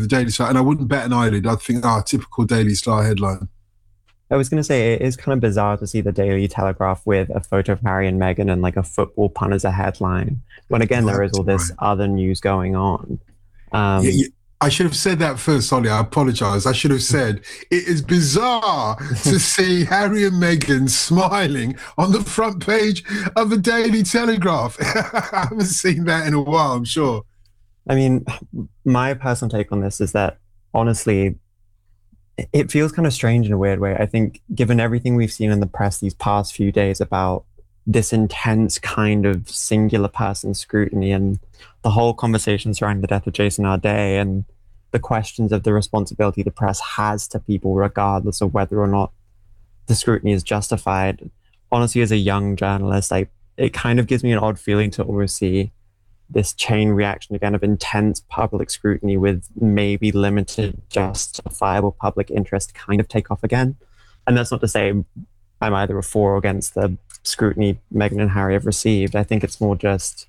the Daily Star, and I wouldn't bet an eyelid. I'd think, typical Daily Star headline. I was going to say it is kind of bizarre to see the Daily Telegraph with a photo of Harry and Meghan and like a football pun as a headline, when again there is all this Right. other news going on. Yeah, Um, I should have said that first, Ollie. I apologize. I should have said it is bizarre to see Harry and Meghan smiling on the front page of the Daily Telegraph. I haven't seen that in a while, I'm sure. I mean, my personal take on this is that honestly, it feels kind of strange in a weird way. I think, given everything we've seen in the press these past few days about this intense kind of singular person scrutiny and the whole conversation surrounding the death of Jason Arday and the questions of the responsibility the press has to people, regardless of whether or not the scrutiny is justified. Honestly, as a young journalist, it kind of gives me an odd feeling to always see this chain reaction again of intense public scrutiny with maybe limited justifiable public interest kind of take off again. And that's not to say I'm either for or against the scrutiny Meghan and Harry have received. I think it's more just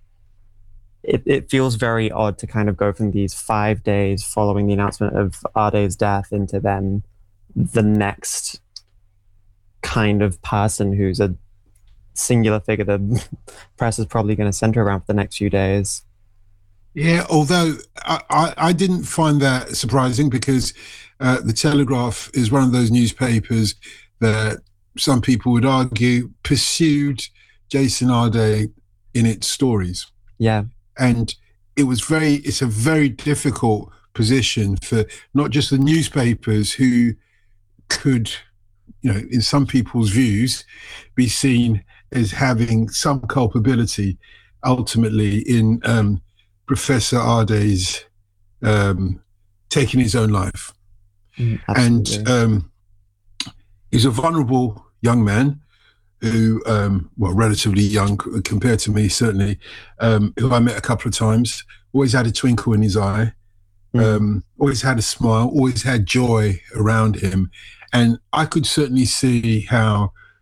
it feels very odd to kind of go from these 5 days following the announcement of Arday's death into then the next kind of person who's a singular figure the press is probably going to center around for the next few days. Yeah, although I didn't find that surprising because the Telegraph is one of those newspapers that some people would argue pursued Jason Arday in its stories. Yeah. And it's a very difficult position for not just the newspapers who could, in some people's views, be seen as having some culpability ultimately in Professor Arday's taking his own life. And Absolutely. he's a vulnerable young man who, relatively young compared to me, certainly, who I met a couple of times, always had a twinkle in his eye, always had a smile, always had joy around him. And I could certainly see how